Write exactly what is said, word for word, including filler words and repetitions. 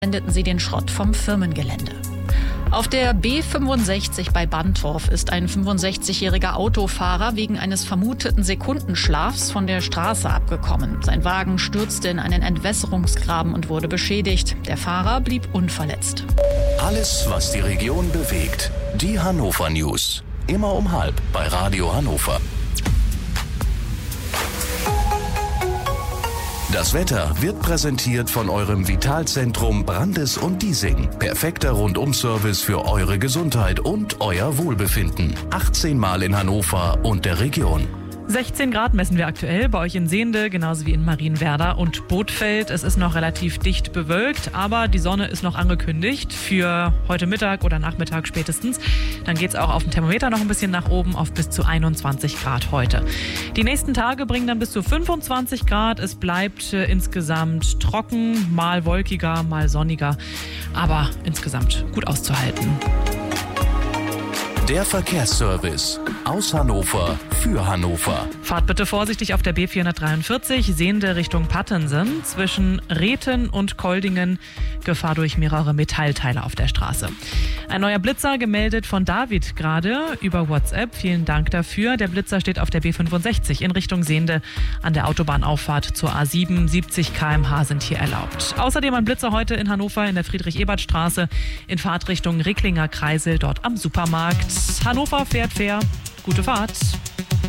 wendeten sie den Schrott vom Firmengelände. Auf der B fünfundsechzig bei Bantorf ist ein fünfundsechzigjähriger Autofahrer wegen eines vermuteten Sekundenschlafs von der Straße abgekommen. Sein Wagen stürzte in einen Entwässerungsgraben und wurde beschädigt. Der Fahrer blieb unverletzt. Alles, was die Region bewegt. Die Hannover News. Immer um halb bei Radio Hannover. Das Wetter wird präsentiert von eurem Vitalzentrum Brandes und Diesing. Perfekter Rundum-Service für eure Gesundheit und euer Wohlbefinden. achtzehn Mal in Hannover und der Region. sechzehn Grad messen wir aktuell bei euch in Sehnde, genauso wie in Marienwerder und Bothfeld. Es ist noch relativ dicht bewölkt, aber die Sonne ist noch angekündigt für heute Mittag oder Nachmittag spätestens. Dann geht es auch auf dem Thermometer noch ein bisschen nach oben auf bis zu einundzwanzig Grad heute. Die nächsten Tage bringen dann bis zu fünfundzwanzig Grad. Es bleibt äh, insgesamt trocken, mal wolkiger, mal sonniger, aber insgesamt gut auszuhalten. Der Verkehrsservice aus Hannover für Hannover. Fahrt bitte vorsichtig auf der B vierhundertdreiundvierzig, Sehnde Richtung Pattensen. Zwischen Rethen und Koldingen Gefahr durch mehrere Metallteile auf der Straße. Ein neuer Blitzer gemeldet von David gerade über WhatsApp. Vielen Dank dafür. Der Blitzer steht auf der B fünfundsechzig in Richtung Sehnde an der Autobahnauffahrt zur A sieben. siebzig Kilometer pro Stunde sind hier erlaubt. Außerdem ein Blitzer heute in Hannover in der Friedrich-Ebert-Straße in Fahrtrichtung Ricklinger Kreisel, dort am Supermarkt. Hannover fährt fair. Gute Fahrt.